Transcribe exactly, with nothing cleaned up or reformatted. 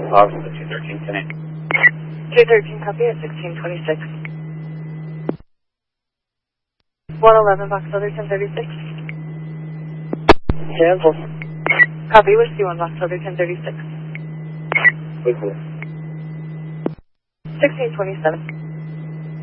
Officer two thirteen, ten. two thirteen, copy at sixteen twenty-six. one eleven, Box Other ten thirty-six. Cancel. Copy, Whiskey one, Box Other ten thirty-six. Quickly. sixteen twenty-seven.